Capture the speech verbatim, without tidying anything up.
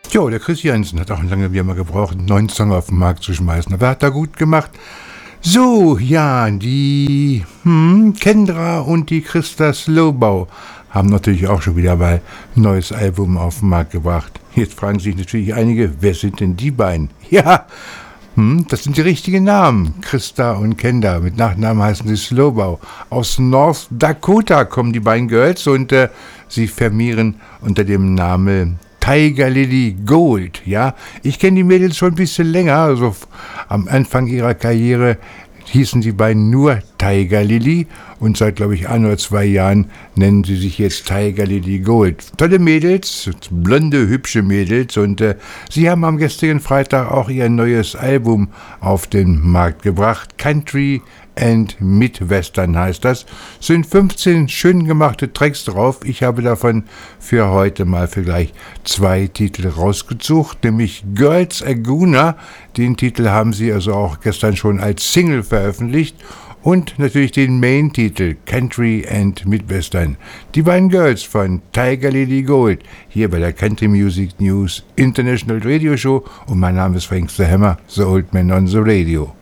Jo, der Chris Jensen hat auch lange wie immer gebraucht, einen neuen Song auf den Markt zu schmeißen. Aber hat er gut gemacht. So, ja, die hm, Kendra und die Christa Slowbow haben natürlich auch schon wieder mal ein neues Album auf den Markt gebracht. Jetzt fragen sich natürlich einige, wer sind denn die beiden? Ja, hm, das sind die richtigen Namen. Christa und Kendra. Mit Nachnamen heißen sie Slowbow. Aus North Dakota kommen die beiden Girls und äh, sie firmieren unter dem Namen Tiger Lily Gold, ja. Ich kenne die Mädels schon ein bisschen länger, also f- am Anfang ihrer Karriere hießen die beiden nur Tiger Lily und seit, glaube ich, ein oder zwei Jahren nennen sie sich jetzt Tiger Lily Gold. Tolle Mädels, blonde, hübsche Mädels und äh, sie haben am gestrigen Freitag auch ihr neues Album auf den Markt gebracht. Country and Midwestern heißt das. Es sind fünfzehn schön gemachte Tracks drauf. Ich habe davon für heute mal vielleicht zwei Titel rausgesucht, nämlich Girls Aguna. Den Titel haben sie also auch gestern schon als Single veröffentlicht. Und natürlich den Main-Titel Country and Midwestern. Die beiden Girls von Tiger Lily Gold hier bei der Country Music News International Radio Show und mein Name ist Frank the Hammer, The Old Man on the Radio.